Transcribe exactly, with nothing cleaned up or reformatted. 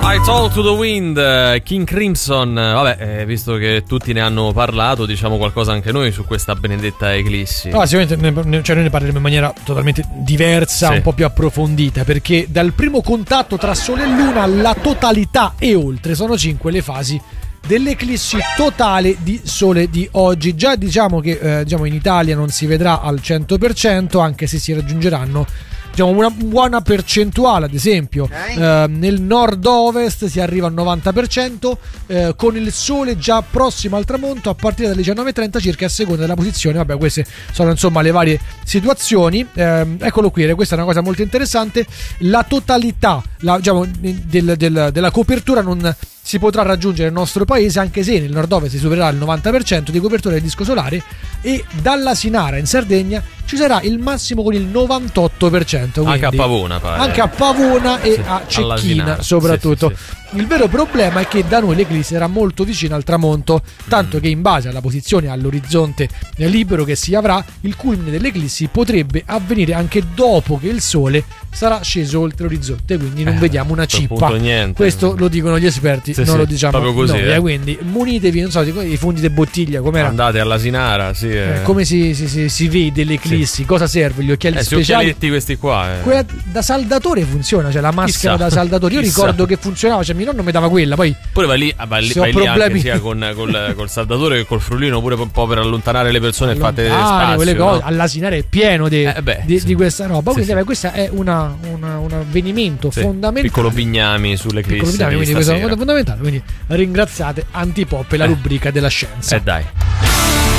I Talk to the Wind, King Crimson. Vabbè, eh, visto che tutti ne hanno parlato, diciamo qualcosa anche noi su questa benedetta eclissi. No, sicuramente ne, cioè noi ne parleremo in maniera totalmente diversa, sì, un po' più approfondita, perché dal primo contatto tra Sole e Luna alla totalità e oltre sono cinque le fasi dell'eclissi totale di Sole di oggi. Già diciamo che eh, diciamo in Italia non si vedrà al cento per cento, anche se si raggiungeranno diciamo una buona percentuale. Ad esempio eh, nel nord-ovest si arriva al novanta per cento, eh, con il Sole già prossimo al tramonto a partire dalle diciannove e trenta circa, a seconda della posizione. Vabbè, queste sono insomma le varie situazioni. Eh, eccolo qui, questa è una cosa molto interessante. La totalità la, diciamo, del, del, della copertura non si potrà raggiungere nel nostro paese, anche se nel nord-ovest si supererà il novanta per cento di copertura del disco solare, e dalla Sinara in Sardegna ci sarà il massimo con il novantotto per cento. Anche a Pavona pare. Anche a Pavona e sì, a Cecchina soprattutto. Sì, sì, sì. Il vero problema è che da noi l'eclissi era molto vicina al tramonto, tanto mm. che in base alla posizione all'orizzonte libero che si avrà, il culmine dell'eclissi potrebbe avvenire anche dopo che il Sole sarà sceso oltre l'orizzonte, quindi non eh, vediamo una cippa. Questo lo dicono gli esperti, sì, non sì, lo diciamo proprio così, noi, eh. Quindi munitevi, non so, i fondi di bottiglia, com'era? Andate alla Sinara, sì. Eh. Eh, come si, si, si, si vede l'eclissi? Sì. Cosa serve? Gli occhiali eh, speciali? Gli occhialetti questi qua. Eh. Quella da saldatore funziona, cioè la maschera Chissà. da saldatore. Io Chissà. ricordo che funzionava, cioè mio nonno mi dava quella, poi pure vai lì, vai lì, vai lì anche sia con col, col saldatore che col frullino, pure un po' per allontanare le persone e fate spazio, quelle cose. No? All'Asinara è pieno de, eh beh, di, sì. di questa roba, sì, quindi sì. Beh, questo è una, una, un avvenimento sì. fondamentale. Piccolo Bignami sull'eclissi, quindi questo è fondamentale. Quindi ringraziate Antipop e la eh. rubrica della scienza. Eh dai.